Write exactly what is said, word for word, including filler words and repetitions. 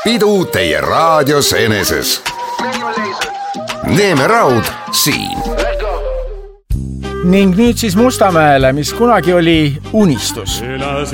pidu teie raadios eneses. Neeme Raud siin. Ning nüüd siis Mustamäele, mis kunagi oli unistus.